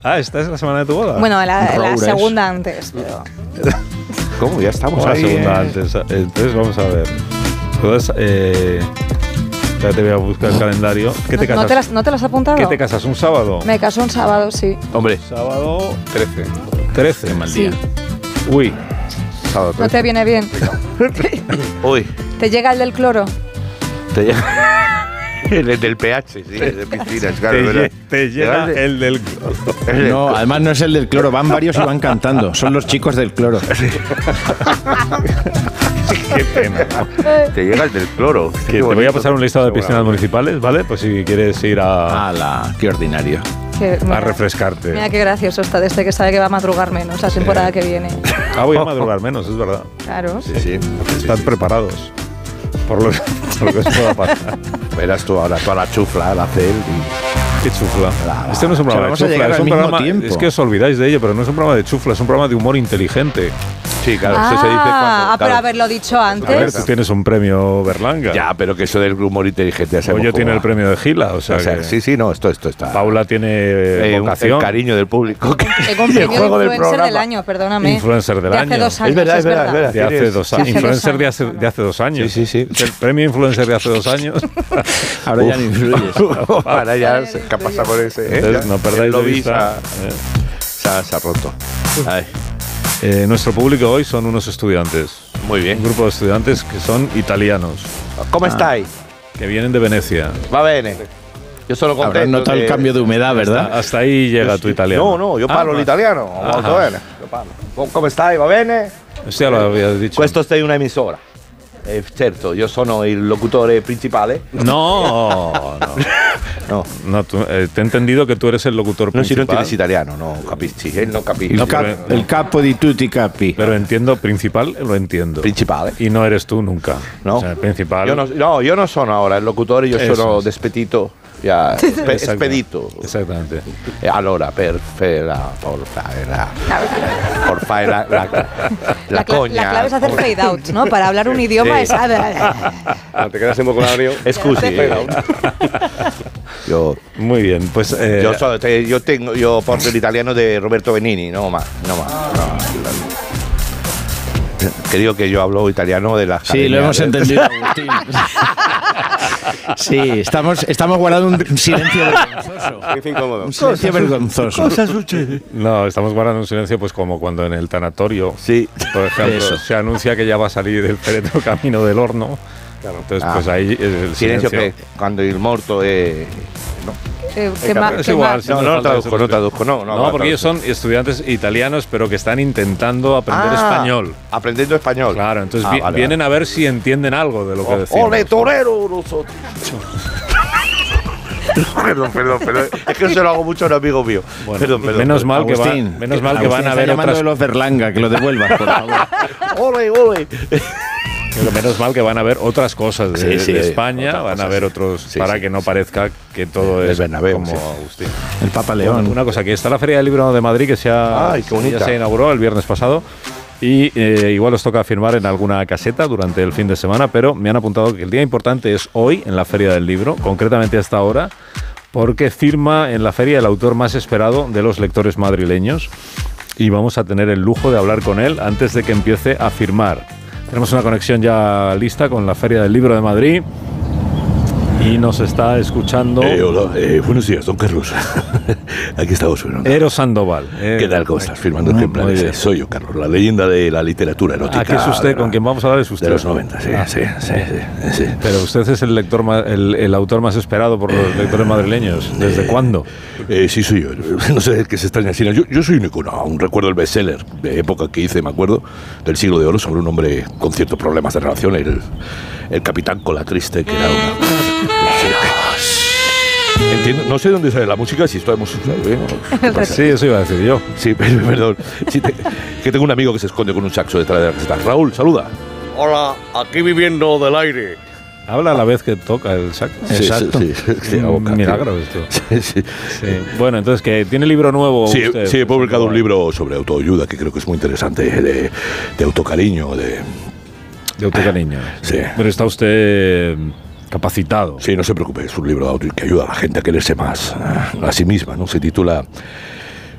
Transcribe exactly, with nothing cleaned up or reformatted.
Ah, ¿esta es la semana de tu boda? Bueno, la, la segunda antes, pero... ¿Cómo? Ya estamos la ahí. segunda eh. antes. Entonces vamos a ver. Entonces, eh, ya te voy a buscar el calendario. ¿Qué te ¿No, casas? ¿no, te las, ¿No te las has apuntado? ¿Qué te casas? ¿Un sábado? Me caso un sábado, sí. Hombre, Sábado trece. trece. Qué mal Sí. día. Uy. Sábado ¿No trece. te viene bien? Uy, ¿Te llega el del cloro? te llega. El del pH, sí, el de piscinas, claro. Te, ¿verdad? lle- te llega Llega el del... el de- No, además no es el del cloro, van varios y van cantando. Son los chicos del cloro. Qué pena. Te llega el del cloro. Que te voy a pasar un listado de piscinas municipales, ¿vale? Pues si quieres ir a, ¡Hala! ¡Qué ordinario! Que, a mira, refrescarte. mira qué gracioso está de este que sabe que va a madrugar menos la temporada que viene. Ah, voy a madrugar menos, es verdad. Claro. Sí, sí. Están preparados. Por lo, por lo que os pueda pasar. Verás tú ahora toda la chufla, la cel y... Qué chufla. Este no es un O sea, programa de vamos a chufla, llegar es al un mismo programa... tiempo. Es que os olvidáis de ello, pero no es un programa de chufla, es un programa de humor inteligente. Sí, claro, Ah, eso se dice cuando... ah, pero claro. haberlo dicho A ver, antes. tú tienes un premio Berlanga. Ya, pero que eso del humor inteligente ya sabemos Hoyo cómo tiene va. el premio de Gila, o sea, O sea, que sí, sí, no, esto, esto está... Paula tiene Eh, un- vocación. el cariño del público. Tengo un Y el premio de juego del influencer programa. del año, perdóname. Influencer del de año. hace dos años, Es verdad, es verdad, es verdad. De hace Tienes- dos sí, años. sí, Influencer dos de hace, de hace dos años. Sí, sí, sí. El premio influencer de hace dos años. Ahora ya no influyes. Ahora ya se ¿qué pasa por ese? ¿eh? Entonces, Ya, no perdáis el de lobby vista. Se ha, se ha- se ha roto. Ay, Eh, nuestro público hoy son unos estudiantes. muy Un bien. grupo de estudiantes que son italianos, ¿Cómo estáis? que vienen de Venecia. Va bene. Yo solo Habrás contento notado el de- cambio de humedad, ¿verdad? Hasta, hasta ahí llega tu italiano. No, no, io Ah, parlo va. l'italiano, Ah. molto bene. Io parlo. Come stai? Va bene? Esto ya lo habías dicho. Questo è una emisora. Eh, certo, io sono il locutore principale. No, no. No, No, tú- eh, te he entendido que tú eres el locutor non si non principal. entiendes italiano, no capisci, eh, non capisci. El, cap- el capo di tutti i capi. Pero entiendo principal, lo entiendo. Principale. Y no eres tú nunca. No, O sea, el principal. Io no, no, io non sono ora il locutore, io Eso sono es. despedito. Ya, espe- Exacto. spedito. Exactamente. E allora, per fare la, por fare la, por fare la, la, la, La, cla- coña. la clave es hacer fade out, ¿no? Para hablar un idioma Sí. es... Te quedas un poco lario. Scusi. eh. Io, Muy bien, pues. Eh, io, so, te- io, tengo, io porto l'italiano di Roberto Benigni, no ma, no ma, no. Que digo que yo hablo italiano de la Sí, lo hemos entendido, Agustín. Sí, estamos, estamos guardando un silencio vergonzoso. Un silencio vergonzoso. no, estamos guardando un silencio, pues como cuando en el tanatorio, Sí. por ejemplo, Eso. se anuncia que ya va a salir el féretro camino del horno. Entonces, Ah. pues ahí el Silencio silencio. che quando il morto è... Eh, Eh, ¿qué ma- es qué igual, ma- sí, No, hace no falta traduzco, eso. no traduzco, no. No, No, porque ellos son estudiantes italianos, pero que están intentando aprender Ah, español. Aprendiendo español. Claro, entonces Ah, vi- vale, vienen a ver si entienden algo de lo que vale. decimos. ¡Ole, torero! Nosotros. Perdón, perdón, perdón. Es que se lo hago mucho a un amigo mío. Bueno, perdón, perdón. menos mal que, va- Agustín, menos mal que Agustín van a está ver llamando otras de los Berlanga, que lo devuelvas, por favor. ¡Ole, ole! Pero menos mal que van a ver otras cosas de, Sí, sí, de España, otras van a cosas, ver sí. otros, Sí, para sí, que no sí. parezca que todo Del es Bernabéu, como sí. Agustín. El Papa Bueno, León. una cosa, que está la Feria del Libro de Madrid, que se ha, Ay, qué bonita. ya se inauguró el viernes pasado, y eh, igual os toca firmar en alguna caseta durante el fin de semana, pero me han apuntado que el día importante es hoy, en la Feria del Libro, concretamente a esta hora, porque firma en la feria el autor más esperado de los lectores madrileños, y vamos a tener el lujo de hablar con él antes de que empiece a firmar. Tenemos una conexión ya lista con la Feria del Libro de Madrid y nos está escuchando Eh, hola, eh, buenos días, don Carlos. Aquí estamos, Fernando. Eros Sandoval. Eh, ¿Qué tal? ¿Cómo estás? Firmando muy ejemplares. bien. Soy yo, Carlos, la leyenda de la literatura erótica. Aquí es usted, de la- con quien vamos a hablar es usted. De los noventa, sí, Ah. sí, sí, sí, sí. Pero usted es el lector ma- el, el autor más esperado por los lectores madrileños. ¿Desde Eh, cuándo? Eh, sí, soy yo. No sé qué se extraña. sino Yo, yo soy un icono. Aún recuerdo el bestseller de época que hice, me acuerdo, del siglo de oro, sobre un hombre con ciertos problemas de relación, el, el capitán Cola Triste, que era una... Entiendo, no sé dónde sale la música, si esto hemos... Sí, eso iba a decir yo. Sí, pero- perdón. Sí, te- que tengo un amigo que se esconde con un saxo detrás de la caseta. Raúl, saluda. Hola, aquí viviendo del aire. Habla a la vez que toca el saco. Sí, Exacto. sí, sí, sí, Un hago canción. milagro esto. Sí, sí. Sí. Bueno, entonces, que tiene libro nuevo Sí, usted. sí, he publicado un libro sobre autoayuda que creo que es muy interesante, de, de autocariño, de... De autocariño. Sí. Pero está usted capacitado. Sí, no se preocupe, es un libro de auto que ayuda a la gente a quererse más a sí misma, ¿no? Se titula